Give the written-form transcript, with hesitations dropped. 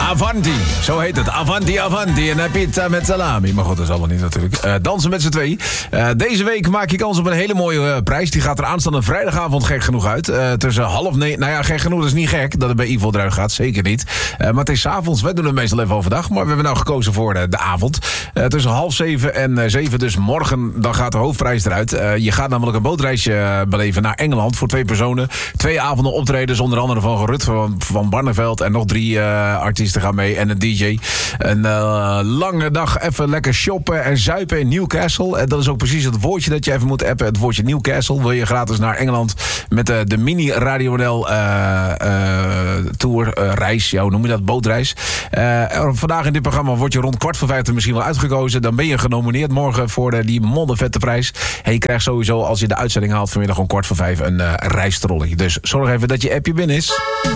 Avanti, zo heet het. Avanti, avanti. En pizza met salami. Maar goed, dat is allemaal niet natuurlijk. Dansen met z'n tweeën. Deze week maak je kans op een hele mooie prijs. Die gaat er aanstaande vrijdagavond gek genoeg uit. Tussen 8:30. Nou ja, gek genoeg, dat is niet gek dat het bij Ivo eruit gaat. Zeker niet. Maar het is 's avonds. Wij doen het meestal even overdag. Maar we hebben nou gekozen voor de avond. Tussen 6:30 en 7. Dus morgen dan gaat de hoofdprijs eruit. Je gaat namelijk een bootreisje beleven naar Engeland voor 2 personen. 2 avonden optredens. Onder andere van Gerut van Barneveld. En nog 3 artiesten gaan mee. En een DJ. Een lange dag even lekker shoppen en zuipen in Newcastle. En dat is ook precies het woordje dat je even moet appen. Het woordje Newcastle. Wil je gratis naar Engeland met de mini Radio Model tour, reis. Ja, hoe noem je dat? Bootreis. Vandaag in dit programma word je rond 4:45 misschien wel uitgekozen. Dan ben je genomineerd morgen voor die moddervette prijs. En je krijgt sowieso, als je de uitzending haalt vanmiddag om 4:45 een reistrolley. Dus zorg even dat je appje binnen is.